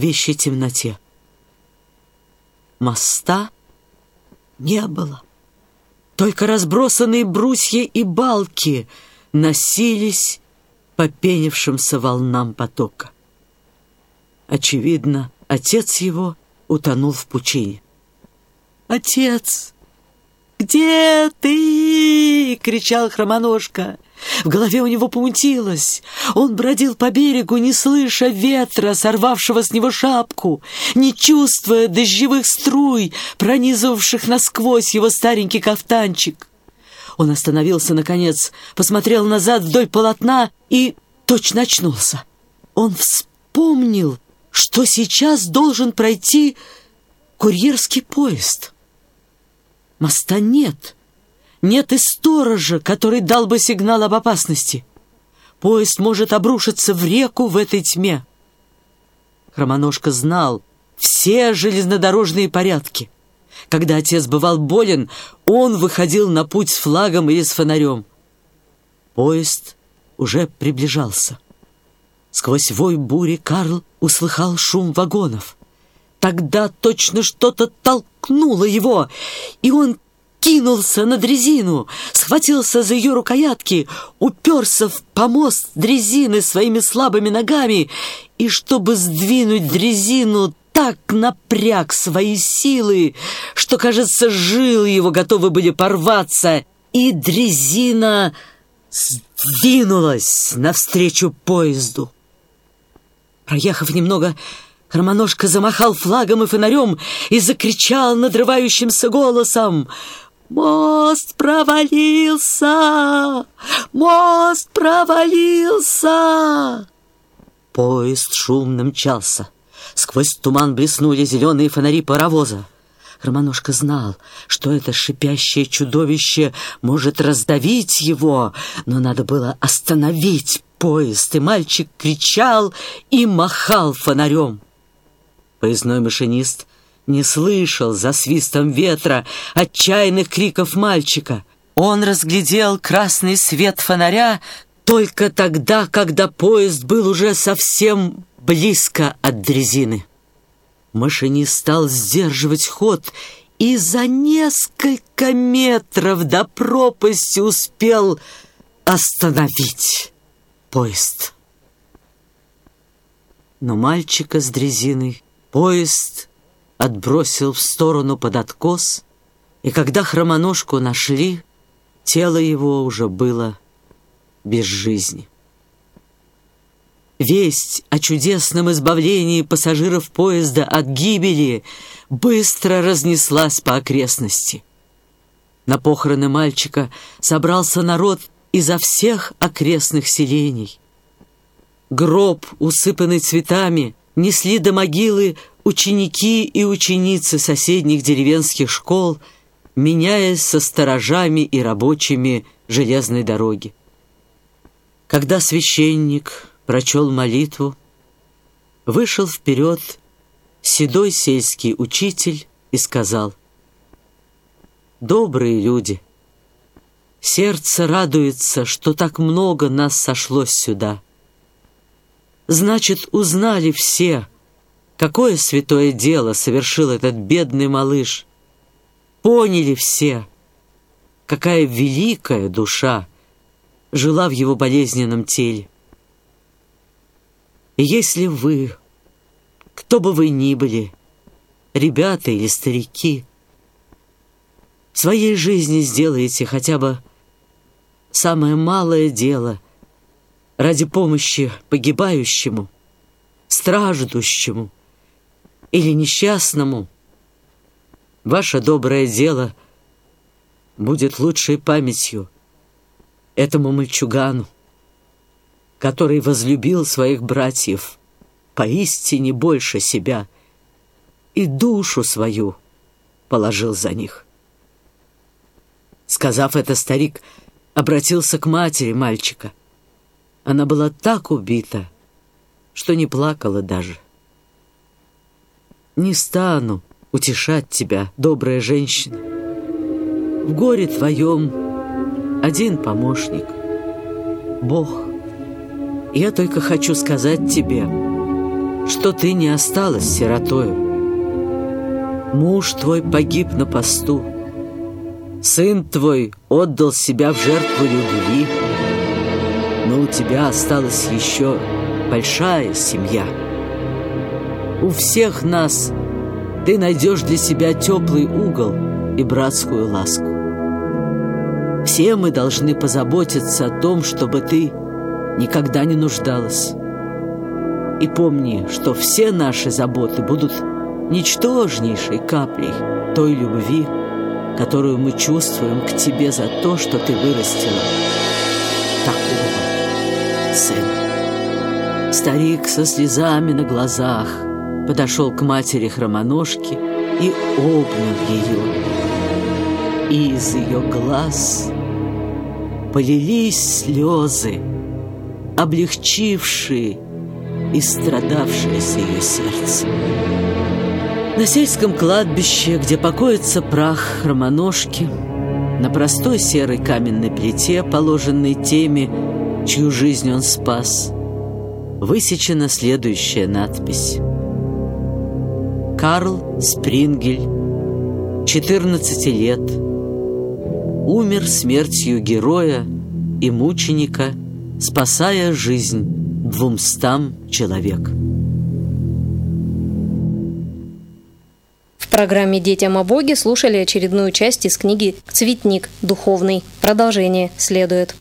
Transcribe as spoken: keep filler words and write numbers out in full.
вещей темноте. Моста не было. Только разбросанные брусья и балки носились по пенившимся волнам потока. Очевидно, отец его утонул в пучине. «Отец, где ты?» — кричал Хромоножка. В голове у него помутилось. Он бродил по берегу, не слыша ветра, сорвавшего с него шапку, не чувствуя дождевых струй, пронизывавших насквозь его старенький кафтанчик. Он остановился, наконец, посмотрел назад вдоль полотна и точно очнулся. Он вспомнил, что сейчас должен пройти курьерский поезд. Моста нет. Нет и сторожа, который дал бы сигнал об опасности. Поезд может обрушиться в реку в этой тьме. Хромоножка знал все железнодорожные порядки. Когда отец бывал болен, он выходил на путь с флагом или с фонарем. Поезд уже приближался. Сквозь вой бури Карл услыхал шум вагонов. Тогда точно что-то толкнуло его, и он кинулся на дрезину, схватился за ее рукоятки, уперся в помост дрезины своими слабыми ногами и, чтобы сдвинуть дрезину, так напряг свои силы, что, кажется, жилы его готовы были порваться, и дрезина сдвинулась навстречу поезду. Проехав немного, Хромоножка замахал флагом и фонарем и закричал надрывающимся голосом: «Мост провалился! Мост провалился!» Поезд шумно мчался. Сквозь туман блеснули зеленые фонари паровоза. Хромоножка знал, что это шипящее чудовище может раздавить его, но надо было остановить поезд, и мальчик кричал и махал фонарем. Поездной машинист не слышал за свистом ветра отчаянных криков мальчика. Он разглядел красный свет фонаря только тогда, когда поезд был уже совсем близко от дрезины. Машинист стал сдерживать ход и за несколько метров до пропасти успел остановить поезд. Но мальчика с дрезиной поезд отбросил в сторону под откос, и когда Хромоножку нашли, тело его уже было без жизни. Весть о чудесном избавлении пассажиров поезда от гибели быстро разнеслась по окрестности. На похороны мальчика собрался народ изо всех окрестных селений. Гроб, усыпанный цветами, несли до могилы ученики и ученицы соседних деревенских школ, меняясь со сторожами и рабочими железной дороги. Когда священник прочел молитву, вышел вперед седой сельский учитель и сказал: «Добрые люди, сердце радуется, что так много нас сошлось сюда. Значит, узнали все, какое святое дело совершил этот бедный малыш. Поняли все, какая великая душа жила в его болезненном теле. И если вы, кто бы вы ни были, ребята или старики, в своей жизни сделаете хотя бы самое малое дело ради помощи погибающему, страждущему или несчастному, ваше доброе дело будет лучшей памятью этому мальчугану, который возлюбил своих братьев поистине больше себя и душу свою положил за них». Сказав это, старик обратился к матери мальчика. Она была так убита, что не плакала даже. «Не стану утешать тебя, добрая женщина. В горе твоем один помощник — Бог. Я только хочу сказать тебе, что ты не осталась сиротою. Муж твой погиб на посту, сын твой отдал себя в жертву любви, но у тебя осталась еще большая семья. У всех нас ты найдешь для себя теплый угол и братскую ласку. Все мы должны позаботиться о том, чтобы ты никогда не нуждалась. И помни, что все наши заботы будут ничтожнейшей каплей той любви, которую мы чувствуем к тебе за то, что ты вырастила такого сына. Старик со слезами на глазах подошел к матери Хромоножки и обнял ее. И из ее глаз полились слезы, облегчившие и страдавшееся ее сердце. На сельском кладбище, где покоится прах Хромоножки, на простой серой каменной плите, положенной теми, чью жизнь он спас, высечена следующая надпись: Карл Спрингель, четырнадцати лет, умер смертью героя и мученика, спасая жизнь двумстам человек. В программе «Детям о Боге» слушали очередную часть из книги «Цветник духовный». Продолжение следует.